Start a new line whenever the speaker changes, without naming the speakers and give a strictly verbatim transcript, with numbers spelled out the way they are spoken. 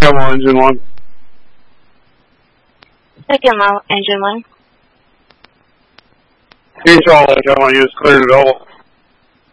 Capital Engine one.
Second level, Engine one.
Each all I want to use clear to double.